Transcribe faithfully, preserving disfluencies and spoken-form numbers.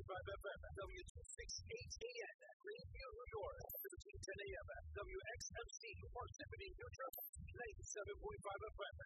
point five F M, W two sixty-eight A M, Greenview, New York, thirteen ten A M, W X M C, Parsippany, New Jersey, ninety-seven point five F M,